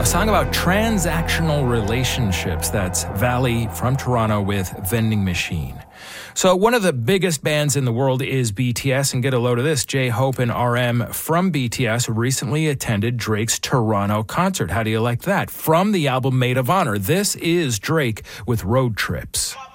a song about transactional relationships. That's Valley from Toronto with Vending Machine. So one of the biggest bands in the world is BTS, and get a load of this. J-Hope and RM from BTS recently attended Drake's Toronto concert. How do you like that? From the album Maid of Honor, this is Drake with Road Trips.